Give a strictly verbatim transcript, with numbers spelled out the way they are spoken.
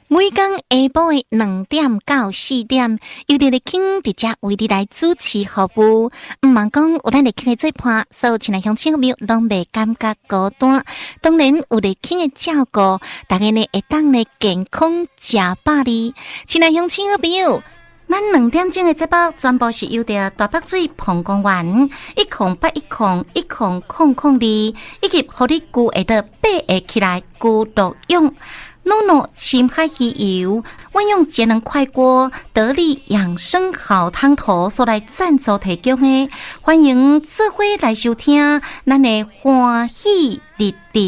每天下晡的两点到四点，由伫咧庆伫遮为你来主持服务。毋茫讲有咱咧庆的做伴，所有亲爱乡亲朋友拢袂感觉孤单。当然有咧庆的照顾，大家呢会当咧健康食饱哩。亲爱乡亲朋友，咱两点钟的节目全部是由着大北水澎公园一空八一空一空空空二，以及互你久会得八会起来久度用。诺诺深海鱼油，我用节能快锅得力养生好汤头所来赞助提供的，欢迎做伙来收听，咱的欢喜日日。